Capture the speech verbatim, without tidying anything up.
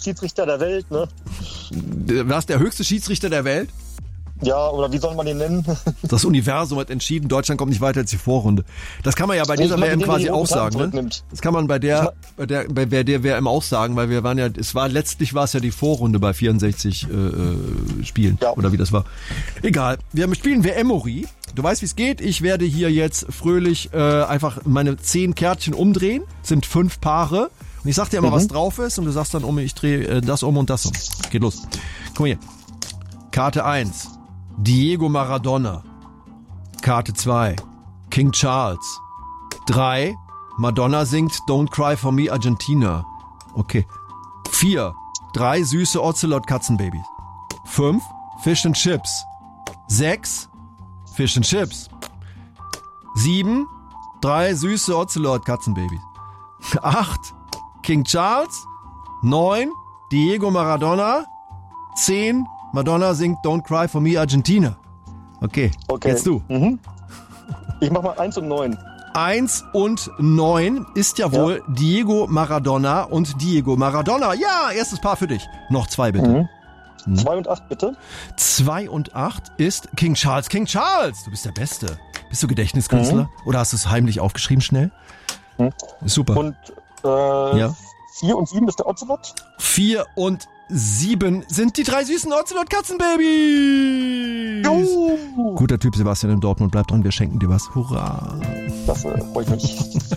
Schiedsrichter der Welt, ne? Was, der höchste Schiedsrichter der Welt? Ja, oder wie soll man den nennen? Das Universum hat entschieden, Deutschland kommt nicht weiter als die Vorrunde. Das kann man ja bei Nee, dieser ich meine, W M den, quasi der die auch rote Karte sagen, ne? zurücknimmt. Das kann man bei der, bei der, bei der, der W M auch sagen, weil wir waren ja, es war, letztlich war es ja die Vorrunde bei vierundsechzig äh, Spielen. Ja. Oder wie das war. Egal. Wir spielen W M-Mori. Du weißt, wie es geht. Ich werde hier jetzt fröhlich äh, einfach meine zehn Kärtchen umdrehen. Sind fünf Paare. Und ich sag dir immer, Mhm. was drauf ist. Und du sagst dann um, ich drehe äh, das um und das um. Geht los. Guck mal hier. Karte eins. Diego Maradona. Karte zwei. King Charles. drei. Madonna singt Don't Cry For Me Argentina. Okay. vier. Drei süße Ocelot-Katzenbabys. fünf. Fish and Chips. sechs. Fish and Chips. sieben. Drei süße Ocelot-Katzenbabys. acht. King Charles. neun. Diego Maradona. zehn. Madonna singt Don't Cry For Me Argentina. Okay, Okay. jetzt du. Mhm. Ich mach mal eins und neun. eins und neun ist ja wohl ja. Diego Maradona und Diego Maradona. Ja, erstes Paar für dich. Noch zwei bitte. Mhm. Mhm. zwei und acht bitte. zwei und acht ist King Charles. King Charles, du bist der Beste. Bist du Gedächtniskünstler? Mhm. Oder hast du es heimlich aufgeschrieben schnell? Mhm. Super. Und äh, ja. vier und sieben ist der Ocelot. vier und sieben sind die drei süßen Ocelot-Katzenbabys. Oh. Guter Typ, Sebastian in Dortmund. Bleib dran, wir schenken dir was. Hurra. Das äh, freue ich mich.